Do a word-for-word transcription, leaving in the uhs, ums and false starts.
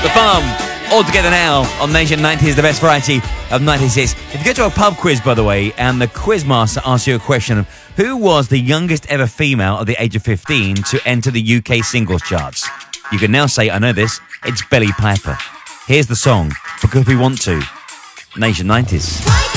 The Farm, all together now on Nation nineties, the best variety of ninety-six. If you go to a pub quiz, by the way, and the quizmaster asks you a question of who was the youngest ever female at the age of fifteen to enter the U K singles charts, you can now say, I know this, it's Billie Piper. Here's the song, Because We Want To, Nation nineties.